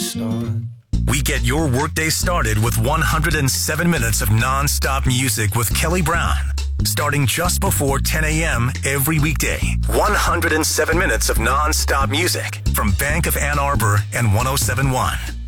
start. We get your workday started with 107 minutes of non-stop music with Kelly Brown. Starting just before 10 a.m. every weekday. 107 minutes of non-stop music from Bank of Ann Arbor and 107.1.